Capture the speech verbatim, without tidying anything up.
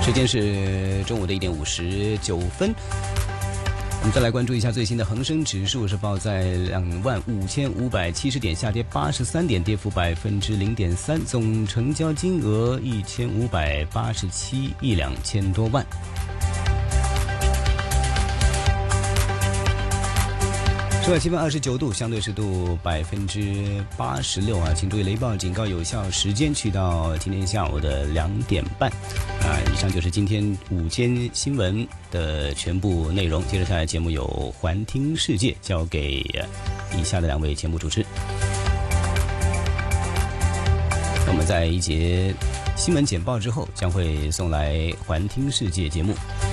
时间是中午的一点五十九分。我们再来关注一下最新的恒生指数是报在两万五千五百七十点，下跌八十三点，跌幅百分之零点三，总成交金额一千五百八十七亿两千多万。室外气温二十九度，相对湿度百分之八十六啊，请注意雷暴警告有效时间去到今天下午的两点半啊。以上就是今天午间新闻的全部内容。接着下来节目有环听世界，交给以下的两位节目主持。我们在一节新闻简报之后，将会送来环听世界节目。